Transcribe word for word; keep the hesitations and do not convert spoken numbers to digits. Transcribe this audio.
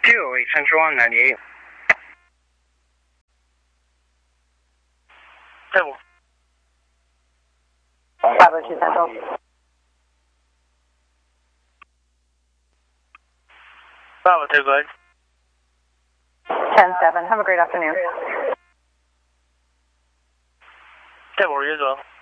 two eight Central on ninety-eight. Table. five oh two Central. Bravo two, go ahead. ten seven. Have a great afternoon. Table, you as well.